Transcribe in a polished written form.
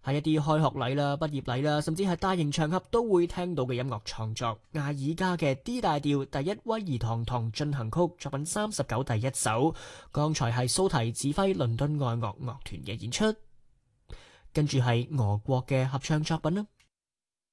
喺一啲開學禮啦、畢業禮啦，甚至係大型場合都會聽到嘅音樂創作。艾爾加嘅 D 大調第一威爾堂堂進行曲作品39第一首，剛才係蘇提指揮倫敦愛樂樂團嘅演出，跟住係俄國嘅合唱作品啦。